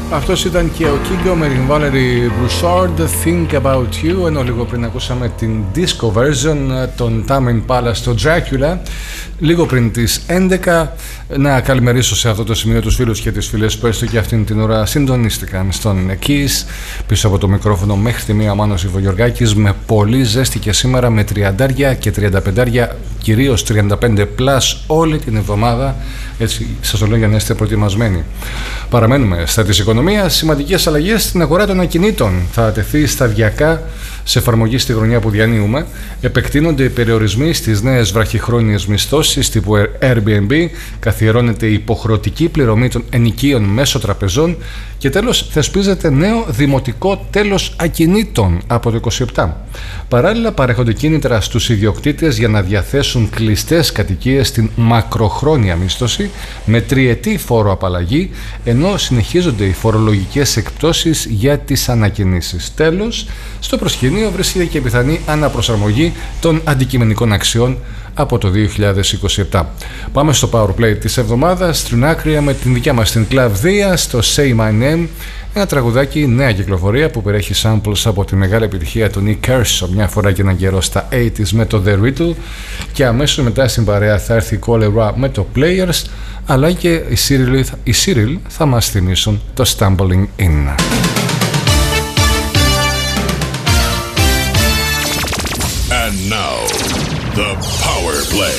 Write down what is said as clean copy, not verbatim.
Αυτός ήταν και ο Kygo με την Valerie Broussard, Think About You, ενώ λίγο πριν ακούσαμε την disco version των Tame Impala στο Dracula, λίγο πριν τις 11. Να καλημερίσω σε αυτό το σημείο τους φίλους και τις φίλες που έστω και αυτήν την ώρα συντονίστηκαν στον Kiss. Πίσω από το μικρόφωνο μέχρι τη μία Μάνος Ιβογιοργάκης, με πολύ ζέστη και σήμερα, με 30 και 35, κυρίως 35 πλάς όλη την εβδομάδα. Έτσι σας το λέω για να είστε προετοιμασμένοι. Παραμένουμε στα της οικονομίας. Σημαντικές αλλαγές στην αγορά των ακινήτων. Θα τεθεί σταδιακά σε εφαρμογή στη χρονιά που διανύουμε. Επεκτείνονται οι περιορισμοί στις νέες βραχυχρόνιες μισθώσεις τύπου Airbnb. Καθιερώνεται η υποχρεωτική πληρωμή των ενοικίων μέσω τραπεζών. Και τέλος, θεσπίζεται νέο δημοτικό τέλος ακινήτων από το 27. Παράλληλα, παρέχονται κίνητρα στους ιδιοκτήτες για να διαθέσουν κλειστές κατοικίες στην μακροχρόνια μίσθωση με τριετή φόρο απαλλαγή, ενώ συνεχίζονται οι φορολογικές εκπτώσεις για τις ανακαινήσεις. Τέλος, στο προσκήνιο βρίσκεται και πιθανή αναπροσαρμογή των αντικειμενικών αξιών από το 2027. Πάμε στο Powerplay της εβδομάδας, στην άκρη με την δικιά μας την Κλαβδία, στο Say My Name, ένα τραγουδάκι νέα κυκλοφορία που περιέχει samples από τη μεγάλη επιτυχία του Nick Kershaw μια φορά και έναν καιρό στα 80s με το The Riddle, και αμέσως μετά στην παρέα θα έρθει η Cholera με το Players, αλλά και οι Cyril θα μας θυμίσουν το Stumbling In. And now, the Power Play.